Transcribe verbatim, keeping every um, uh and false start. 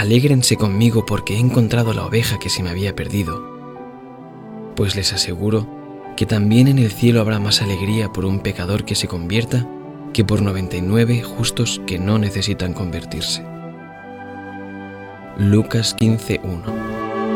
alégrense conmigo porque he encontrado la oveja que se me había perdido. Pues les aseguro que también en el cielo habrá más alegría por un pecador que se convierta que por noventa y nueve justos que no necesitan convertirse. Lucas quince uno.